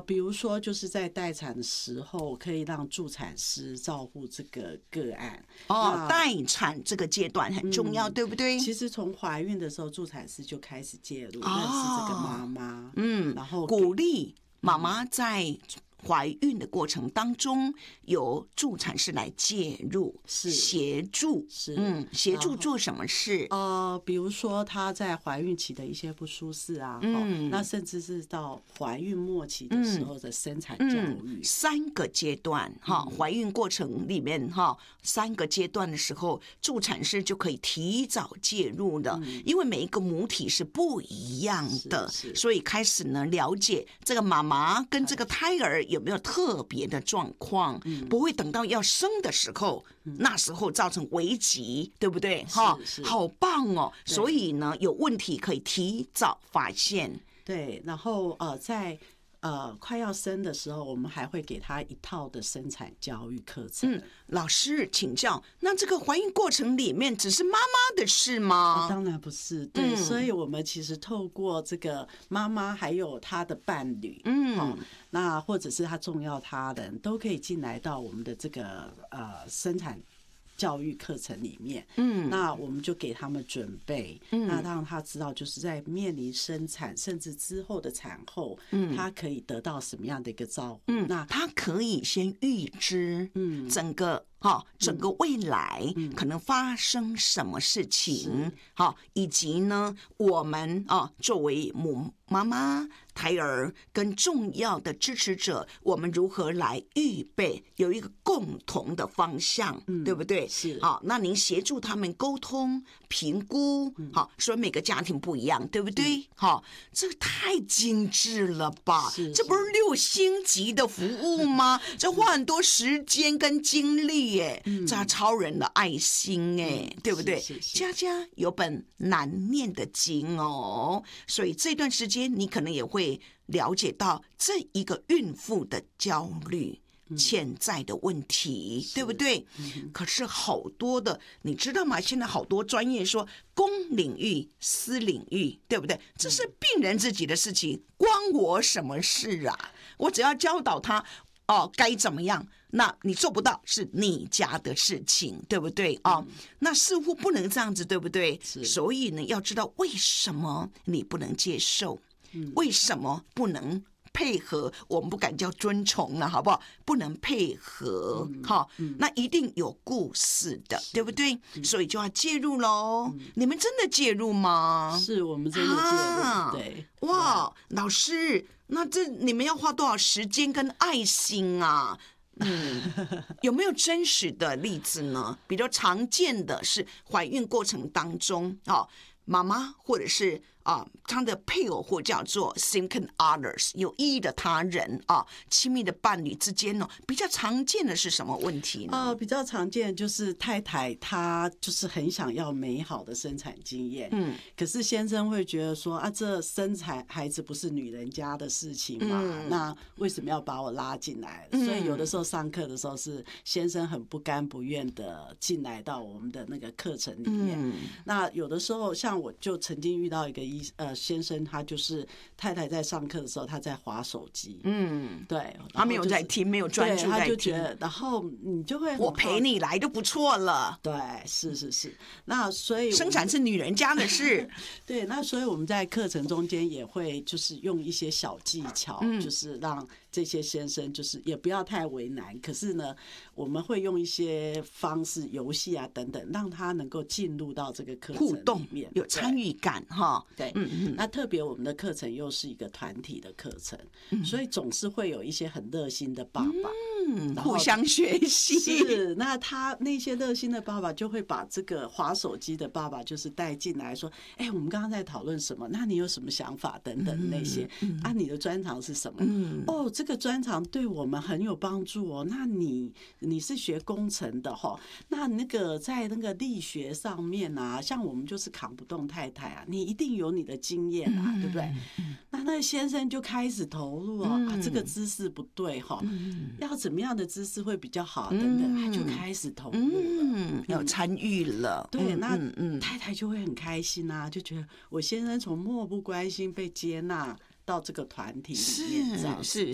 比如说就是在待产的时候，可以让助产师照顾这个个案。 待产这个阶段很重要，对不对？ 其实从怀孕的时候，助产师就开始介入，认识这个妈妈，然后鼓励妈妈在怀孕的过程当中，由助产师来介入，协助，协助做什么事？ 比如说她在怀孕期的一些不舒适啊，那甚至是到怀孕末期的时候的生产教育 ，3个阶段怀孕过程里面3个阶段的时候，助产师就可以提早介入的，因为每一个母体是不一样的，所以开始呢了解这个妈妈跟这个胎儿有没有特别的状况，不会等到要生的时候，那时候造成危急，对不对？好棒哦！所以呢，有问题可以提早发现。 对，然后在快要生的时候，我们还会给他一套的生产教育课程。 老师请教，那这个怀孕过程里面只是妈妈的事吗？ 当然不是，对，所以我们其实透过这个妈妈还有她的伴侣，那或者是她重要他人都可以进来到我们的这个生产教育课程里面，那我们就给他们准备，那让他知道就是在面临生产甚至之后的产后，他可以得到什么样的一个照顾，那他可以先预知，整个未来可能发生什么事情，以及呢，我们作为母妈妈、胎儿跟重要的支持者，我们如何来预备，有一个共同的方向，对不对？ 是。 那您协助他们沟通、评估，所以每个家庭不一样，对不对？这太精致了吧？这不是6星级的服务吗？这花很多时间跟精力耶，这超人的爱心哎，对不对？家家有本难念的经哦，所以这段时间你可能也会了解到这一个孕妇的焦虑。潜在的问题，对不对？可是好多的，你知道吗？现在好多专业说公领域、私领域，对不对？这是病人自己的事情，关我什么事啊？我只要教导他该怎么样，那你做不到是你家的事情，对不对那似乎不能这样子，对不对？所以呢，要知道为什么你不能接受，为什么不能配合，我们不敢叫尊崇了，好不好？不能配合，那一定有故事的，对不对？所以就要介入喽。你们真的介入吗？ 是我们真的介入，对。 哇，老师，那这你们要花多少时间跟爱心啊？有没有真实的例子呢？比较常见的是怀孕过程当中妈妈或者是他的配偶或叫做 significant others 有意义的他人亲密的伴侣之间呢，比较常见的是什么问题呢？ 比较常见就是太太她就是很想要美好的生产经验，可是先生会觉得说这生产孩子不是女人家的事情嘛，那为什么要把我拉进来？所以有的时候上课的时候是先生很不甘不愿的进来到我们的那个课程里面，那有的时候像我就曾经遇到一个先生，他就是太太在上课的时候他在滑手机，对， 他没有在听，没有专注在听， 他就觉得，然后你就会我陪你来就不错了， 对，是，那所以生产是女人家的事， 对，那所以我们在课程中间也会就是用一些小技巧，就是让这些先生就是也不要太为难，可是呢，我们会用一些方式、游戏啊等等，让他能够进入到这个课程里面， 有参与感对，那特别我们的课程又是一个团体的课程，所以总是会有一些很热心的爸爸， 互相学习。 是，那他那些热心的爸爸就会把这个滑手机的爸爸就是带进来说，我们刚刚在讨论什么？那你有什么想法等等那些你的专长是什么？这个专长对我们很有帮助哦。那你是学工程的那个在那个力学上面啊，像我们就是扛不动太太啊，你一定有你的经验啊，对不对？那个先生就开始投入这个姿势不对要怎么样的姿势会比较好等等，他就开始投入了， 有参与了。 对，那太太就会很开心啊，就觉得我先生从漠不关心被接纳到这个团体里面， 是